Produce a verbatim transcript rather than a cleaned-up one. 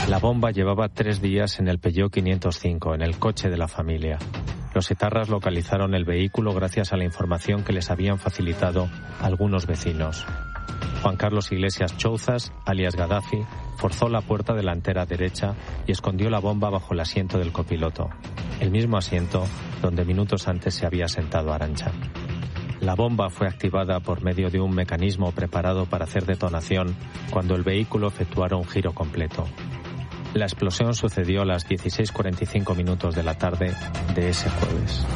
La bomba llevaba tres días en el Peugeot quinientos cinco, en el coche de la familia. Los etarras localizaron el vehículo gracias a la información que les habían facilitado algunos vecinos. Juan Carlos Iglesias Chouzas, alias Gaddafi, forzó la puerta delantera derecha y escondió la bomba bajo el asiento del copiloto, el mismo asiento donde minutos antes se había sentado Arantxa. La bomba fue activada por medio de un mecanismo preparado para hacer detonación cuando el vehículo efectuara un giro completo. La explosión sucedió a las dieciséis cuarenta y cinco minutos de la tarde de ese jueves.